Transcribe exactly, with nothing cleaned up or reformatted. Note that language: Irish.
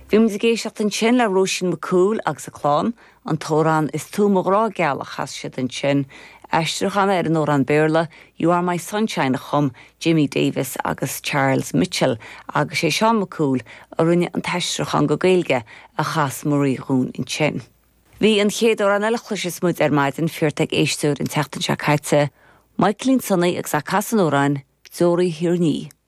Bhím de géisteach an sin le Róisín McCool agus a chlán, an tórán is túmórá geall a chas siad an sin, eisteachchan ar an órán Béarla, You Are My Sunshine a chum, Jimmy Davis agus Charles Mitchell, agus sé Sean McCool a rinne an teisteachchan go gailge a chas Marie Rún in sin. Bhí an chéad ó an eile chluise smúd ar maidin fiortaigh éisteúr in teachtain se caite, Michaelín Sonnaí agus a cas an óráin, Zóraí Hiarní.